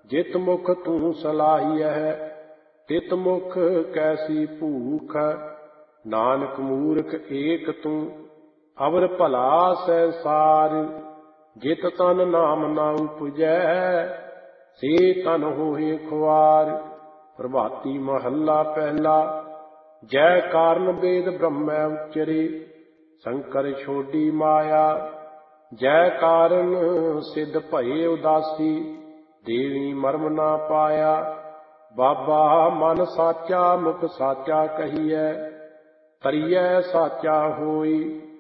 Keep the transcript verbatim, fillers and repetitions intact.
ਜਿਤ ਮੁਖ ਤੂੰ ਸਲਾਹੀਐ, ਤਿਤ ਮੁਖ ਕੈਸੀ ਭੂਖ। ਨਾਨਕ ਮੂਰਖ ਏਕ ਤੂੰ, ਅਵਰ ਭਲਾ ਸੰਸਾਰ। ਜਿਤ ਤਨ ਨਾਮ ਨਾ ਉਪਜੈ, ਸੇ ਤਨ ਹੋਏ ਖੁਆਰ। ਪ੍ਰਭਾਤੀ ਮਹੱਲਾ ਪਹਿਲਾ। ਜੈ ਕਾਰਨ ਵੇਦ ਬ੍ਰਹਮੈ ਉਚਰੇ, ਸ਼ੰਕਰ ਛੋਡੀ ਮਾਇਆ। ਜੈ ਕਾਰਨ ਸਿੱਧ ਭਏ ਉਦਾਸੀ, ਦੇਵੀ ਮਰਮ ਨਾ ਪਾਇਆ। ਬਾਬਾ ਮਨ ਸਾਚਾ ਮੁਖ ਸਾਚਾ ਕਹੀਐ, ਤਰੀਐ ਸਾਚਾ ਹੋਈ।